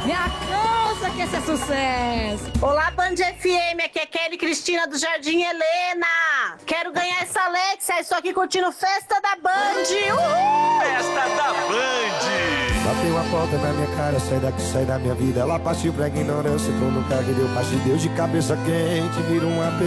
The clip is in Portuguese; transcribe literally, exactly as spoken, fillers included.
Me alcança que esse é sucesso. Olá, Band F M, aqui é Kelly Cristina do Jardim Helena. Quero ganhar essa Alexa, estou aqui curtindo Festa da Band. Uhul! Festa da Band. Bateu a porta na minha cara, sai daqui, sai da minha vida. Ela partiu pra ignorância, que eu nunca que deu parte de Deus de cabeça quente, vira um apetite.